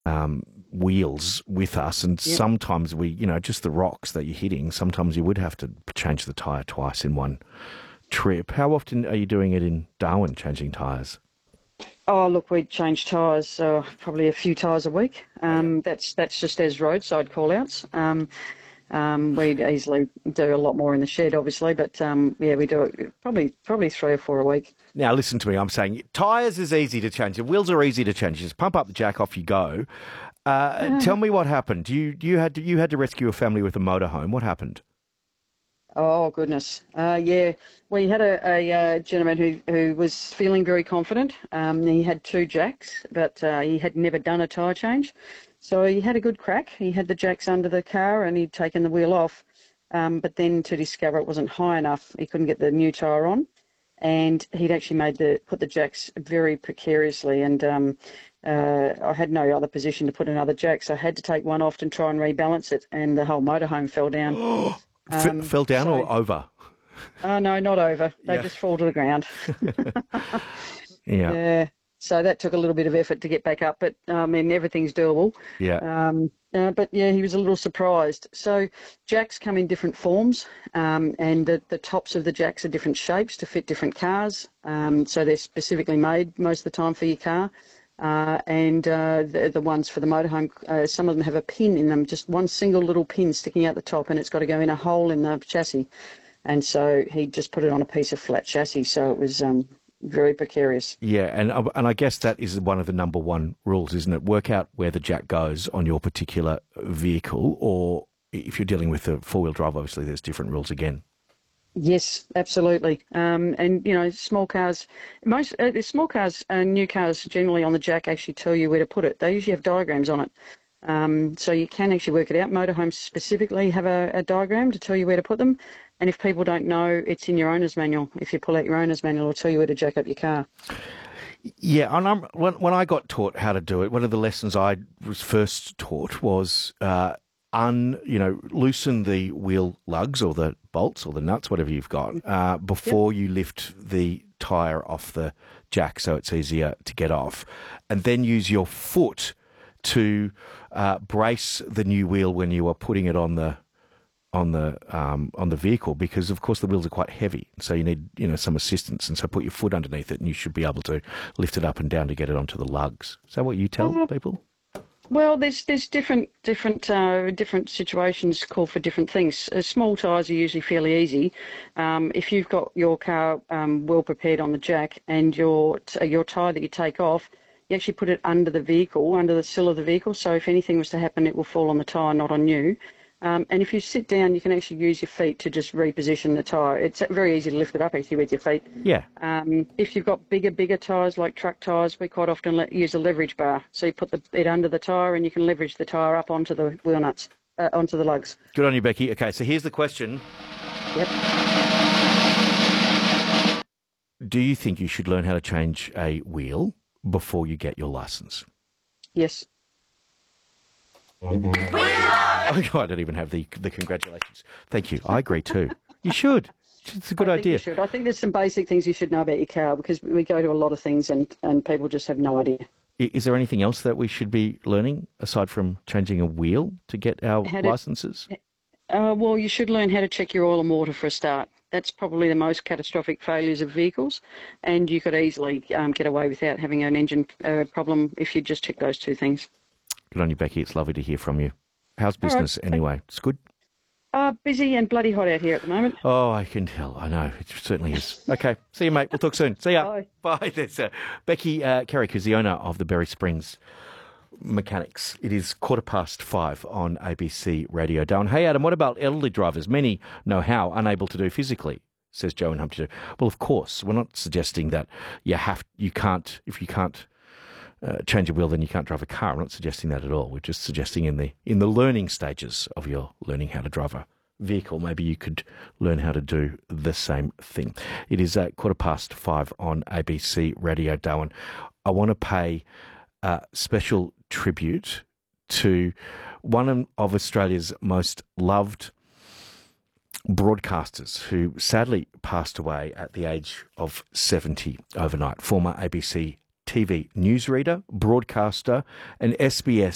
wheels with us, and Yep. sometimes just the rocks that you're hitting, sometimes you would have to change the tyre twice in one trip. How often are you doing it in Darwin, changing tyres? Oh, look, we change tyres probably a few tyres a week. That's just as roadside call-outs. We'd easily do a lot more in the shed, obviously, but yeah, we do it probably three or four a week. Now, listen to me. I'm saying tyres is easy to change. The wheels are easy to change. You just pump up the jack, off you go. Tell me what happened. You had to rescue a family with a motorhome. What happened? Oh goodness, yeah. We had a gentleman who was feeling very confident. He had two jacks, but he had never done a tyre change, so he had a good crack. He had the jacks under the car and he'd taken the wheel off, but then to discover it wasn't high enough, he couldn't get the new tyre on, and he'd actually put the jacks very precariously, and I had no other position to put another jack, so I had to take one off and try and rebalance it, and the whole motorhome fell down. Fell down So. or over? Oh, no, not over. They Yeah. just fall to the ground. Yeah. Yeah. So that took a little bit of effort to get back up, but I mean, everything's doable. Yeah. But yeah, he was a little surprised. So jacks come in different forms, and the tops of the jacks are different shapes to fit different cars. So they're specifically made most of the time for your car. And the ones for the motorhome, some of them have a pin in them, just one single little pin sticking out the top, and it's got to go in a hole in the chassis. And so he just put it on a piece of flat chassis, so it was very precarious. Yeah, and I guess that is one of the number one rules, isn't it? Work out where the jack goes on your particular vehicle, or if you're dealing with a four-wheel drive, obviously there's different rules again. Yes, absolutely. And small cars, most small cars and new cars generally on the jack actually tell you where to put it. They usually have diagrams on it, so you can actually work it out. Motorhomes specifically have a diagram to tell you where to put them. And if people don't know, it's in your owner's manual. If you pull out your owner's manual, it'll tell you where to jack up your car. Yeah, and when I got taught how to do it, one of the lessons I was first taught was loosen the wheel lugs or the bolts or the nuts, whatever you've got, Yep. before you lift the tyre off the jack, so it's easier to get off, and then use your foot to brace the new wheel when you are putting it on the vehicle, because of course the wheels are quite heavy, so you need some assistance, and so put your foot underneath it and you should be able to lift it up and down to get it onto the lugs. Is that what you tell Uh, people? well, there's different situations call for different things. Small tyres are usually fairly easy. If you've got your car well prepared on the jack, and your tyre that you take off, you actually put it under the vehicle, under the sill of the vehicle. So if anything was to happen, it will fall on the tyre, not on you. And if you sit down, you can actually use your feet to just reposition the tyre. It's very easy to lift it up actually with your feet. Yeah. If you've got bigger tyres like truck tyres, we quite often use a leverage bar. So you put it under the tyre and you can leverage the tyre up onto the wheel nuts, onto the lugs. Good on you, Becky. Okay, so here's the question. Yep. Do you think you should learn how to change a wheel before you get your license? Yes. Oh, I don't even have the congratulations. Thank you. I agree too. You should. It's a good I think you idea. should. I think there's some basic things you should know about your car, because we go to a lot of things and people just have no idea. Is there anything else that we should be learning aside from changing a wheel to get our How to, licenses? well, you should learn how to check your oil and water for a start. That's probably the most catastrophic failures of vehicles, and you could easily get away without having an engine problem if you just check those two things. Good on you, Becky. It's lovely to hear from you. How's All right. business anyway? It's good? Busy and bloody hot out here at the moment. Oh, I can tell. I know. It certainly is. Okay. See you, mate. We'll talk soon. See ya. Bye. Bye. There's Becky Carrick, who's the owner of the Berry Springs Mechanics. It is 5:15 on ABC Radio Darwin. Hey, Adam, what about elderly drivers? Many know how, unable to do physically, says Joe in Humpty. Well, of course, we're not suggesting that if you can't change a wheel, then you can't drive a car. I'm not suggesting that at all. We're just suggesting in the learning stages of your learning how to drive a vehicle, maybe you could learn how to do the same thing. It is 5:15 on ABC Radio Darwin. I want to pay special tribute to one of Australia's most loved broadcasters who sadly passed away at the age of 70 overnight. Former ABC TV newsreader, broadcaster, and SBS